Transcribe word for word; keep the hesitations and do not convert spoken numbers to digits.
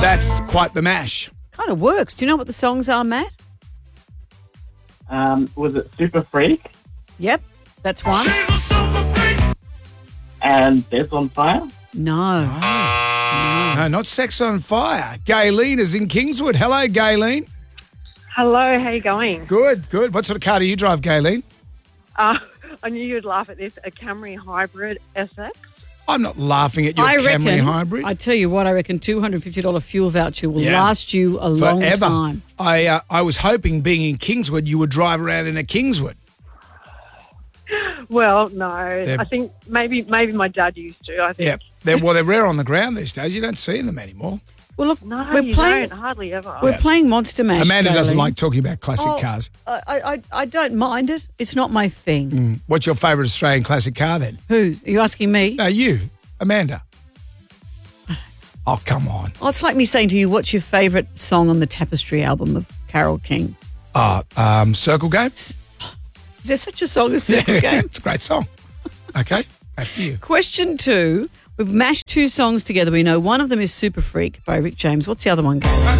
That's quite the mash. Kind of works. Do you know what the songs are, Matt? Um, was it Super Freak Yep, that's one. and Death on Fire? No. No, not Sex on Fire. Gayleen is in Kingswood. Hello, Gayleen. Hello, how you going? Good, good. What sort of car do you drive, Gayleen? Uh, I knew you'd laugh at this. A Camry Hybrid S X. I'm not laughing at your I Camry reckon, Hybrid. I tell you what, I reckon two hundred fifty dollars fuel voucher will Yeah. last you a long Forever. time. I uh, I was hoping, being in Kingswood, you would drive around in a Kingswood. Well, no. I think maybe maybe my dad used to. I think. Yeah, they're, well, they're rare on the ground these days. You don't see them anymore. Well, look, No, we're you playing. don't. Hardly ever. We're playing Monster Mash. Amanda doesn't Gayleen. like talking about classic Oh, cars. I, I, I don't mind it. It's not my thing. What's your favourite Australian classic car then? Who's? Are you asking me? No, you, Amanda. Oh, come on. Oh, it's like me saying to you, what's your favourite song on the Tapestry album of Carole King? Oh, um, Circle Game? Is there such a song as Circle Game? It's a great song. Okay, back to you. Question two. We've mashed two songs together. We know one of them is Super Freak by Rick James. What's the other one, Gary?